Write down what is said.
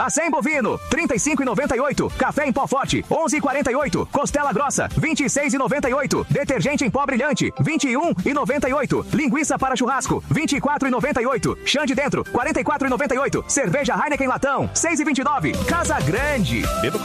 Acém bovino, R$ 35,98. Café em pó forte, R$ 11,48. Costela grossa, R$ 26,98. Detergente em pó brilhante, R$ 21,98. Linguiça para churrasco, R$ 24,98. Chã de dentro, R$ 44,98. Cerveja Heineken latão, R$ 6,29. Casa Grande.